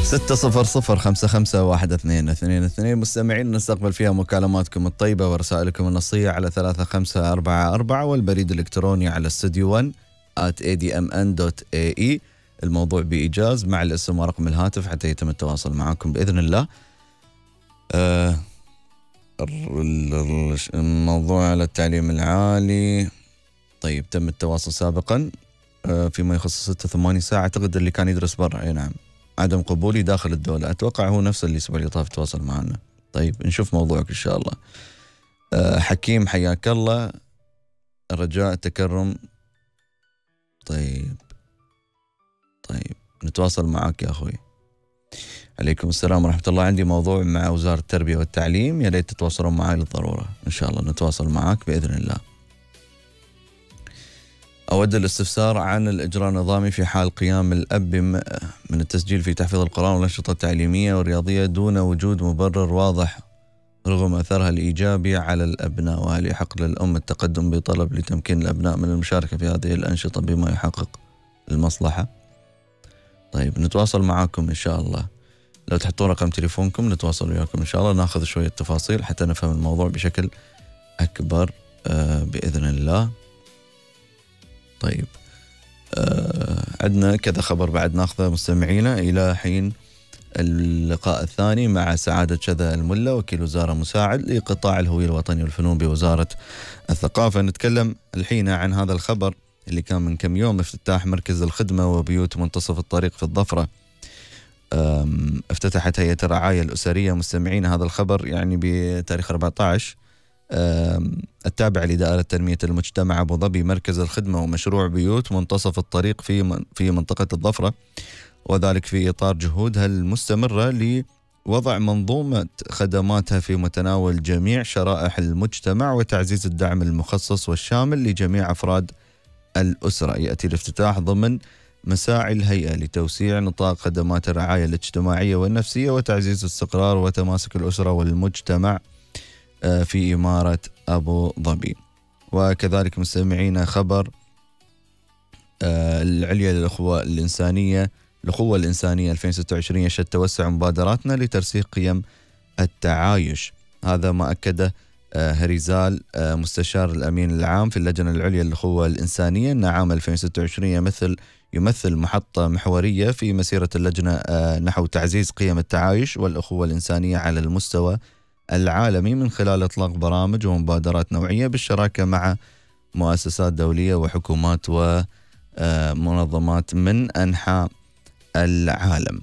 600 55 12 22. مستمعين نستقبل فيها مكالماتكم الطيبة ورسائلكم النصية على 3544 والبريد الإلكتروني على studio1@admn.ae. الموضوع بإيجاز مع الاسم ورقم الهاتف حتى يتم التواصل معكم بإذن الله. الموضوع على التعليم العالي. طيب، تم التواصل سابقا فيما يخص 86 ساعة. أعتقد اللي كان يدرس برا. أي نعم، عدم قبولي داخل الدولة. أتوقع هو نفس اللي الأسبوع اللي طاف تواصل معنا. طيب نشوف موضوعك إن شاء الله. حكيم حياك الله، رجاء تكرم. طيب نتواصل معك يا أخوي. عليكم السلام ورحمة الله. عندي موضوع مع وزارة التربية والتعليم، يا ريت تتواصلون معي للضرورة. إن شاء الله نتواصل معك بإذن الله. أود الاستفسار عن الإجراء النظامي في حال قيام الأب من التسجيل في تحفيظ القرآن والأنشطة التعليمية والرياضية دون وجود مبرر واضح رغم أثرها الإيجابي على الأبناء، وهل يحق للأم التقدم بطلب لتمكين الأبناء من المشاركة في هذه الأنشطة بما يحقق المصلحة؟ طيب نتواصل معاكم إن شاء الله. لو تحطون رقم تليفونكم نتواصل وياكم إن شاء الله، ناخذ شوية تفاصيل حتى نفهم الموضوع بشكل أكبر بإذن الله. طيب عندنا كذا خبر بعد ناخذه مستمعينا إلى حين اللقاء الثاني مع سعادة شذا الملا، وكيل وزارة مساعد لقطاع الهوية الوطني والفنون بوزارة الثقافة. نتكلم الحين عن هذا الخبر اللي كان من كم يوم، افتتاح مركز الخدمة وبيوت منتصف الطريق في الظفرة. افتتحت هيئة الرعاية الأسرية مستمعين هذا الخبر يعني بتاريخ 14 التابع لدائرة تنمية المجتمع أبو ظبي مركز الخدمة ومشروع بيوت منتصف الطريق في منطقة الظفرة، وذلك في إطار جهودها المستمرة لوضع منظومة خدماتها في متناول جميع شرائح المجتمع وتعزيز الدعم المخصص والشامل لجميع أفراد الأسرة. يأتي الافتتاح ضمن مساعي الهيئة لتوسيع نطاق خدمات الرعاية الاجتماعية والنفسية وتعزيز استقرار وتماسك الأسرة والمجتمع في إمارة أبو ظبي. وكذلك مستمعين خبر العليا للأخوة الإنسانية 2026 يشهد توسع مبادراتنا لترسيخ قيم التعايش. هذا ما أكده هريزال مستشار الأمين العام في اللجنة العليا للأخوة الإنسانية أن عام 2026 يمثل محطة محورية في مسيرة اللجنة نحو تعزيز قيم التعايش والأخوة الإنسانية على المستوى العالمي من خلال إطلاق برامج ومبادرات نوعية بالشراكة مع مؤسسات دولية وحكومات ومنظمات من أنحاء العالم.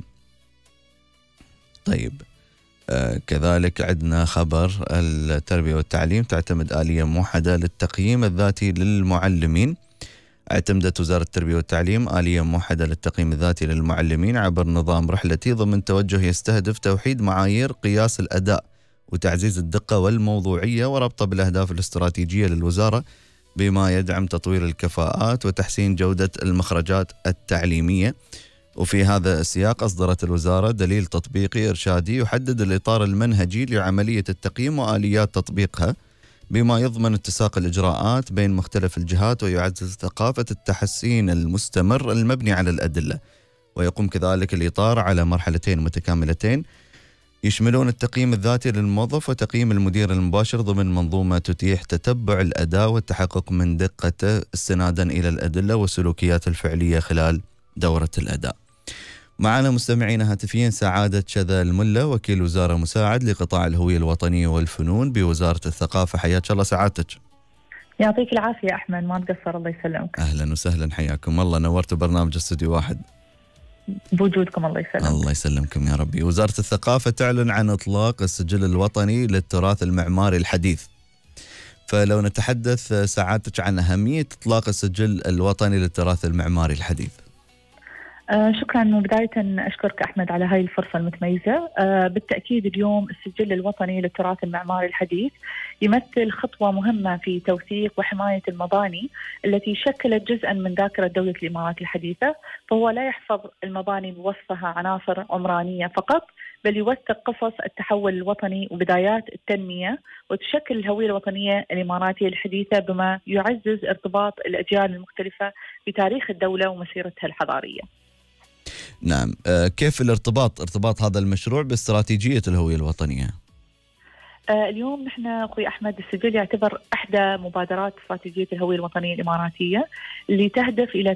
طيب كذلك عندنا خبر التربية والتعليم تعتمد آلية موحدة للتقييم الذاتي للمعلمين. اعتمدت وزارة التربية والتعليم آلية موحدة للتقييم الذاتي للمعلمين عبر نظام رحلتي ضمن توجه يستهدف توحيد معايير قياس الأداء وتعزيز الدقة والموضوعية وربطه بالأهداف الاستراتيجية للوزارة بما يدعم تطوير الكفاءات وتحسين جودة المخرجات التعليمية. وفي هذا السياق أصدرت الوزارة دليل تطبيقي إرشادي يحدد الإطار المنهجي لعملية التقييم وآليات تطبيقها بما يضمن اتساق الإجراءات بين مختلف الجهات ويعزز ثقافة التحسين المستمر المبني على الأدلة. ويقوم كذلك الإطار على مرحلتين متكاملتين يشملون التقييم الذاتي للموظف وتقييم المدير المباشر ضمن منظومة تتيح تتبع الأداء والتحقق من دقته استنادا إلى الأدلة والسلوكيات الفعلية خلال دورة الأداء. معنا مستمعين هاتفيا سعادة شذا الملا وكيل وزارة مساعد لقطاع الهوية الوطنية والفنون بوزارة الثقافة. حياك الله سعادتك. يعطيك العافية أحمد، ما تقصر، الله يسلمك. أهلا وسهلا، حياكم الله، نورتوا برنامج استوديو واحد. بوجودكم الله يسلمك. الله يسلمكم يا ربي. وزارة الثقافة تعلن عن إطلاق السجل الوطني للتراث المعماري الحديث، فلو نتحدث سعادتك عن أهمية إطلاق السجل الوطني للتراث المعماري الحديث. شكرا. بداية أشكرك أحمد على هاي الفرصة المتميزة. بالتأكيد اليوم السجل الوطني للتراث المعماري الحديث يمثل خطوة مهمة في توثيق وحماية المباني التي شكلت جزءا من ذاكرة دولة الإمارات الحديثة، فهو لا يحفظ المباني بوصفها عناصر عمرانية فقط، بل يوثق قصص التحول الوطني وبدايات التنمية، وتشكل الهوية الوطنية الإماراتية الحديثة بما يعزز ارتباط الأجيال المختلفة بتاريخ الدولة ومسيرتها الحضارية. نعم. كيف ارتباط هذا المشروع باستراتيجية الهوية الوطنية؟ اليوم نحن أخوي أحمد السجل يعتبر إحدى مبادرات استراتيجية الهوية الوطنية الإماراتية اللي تهدف إلى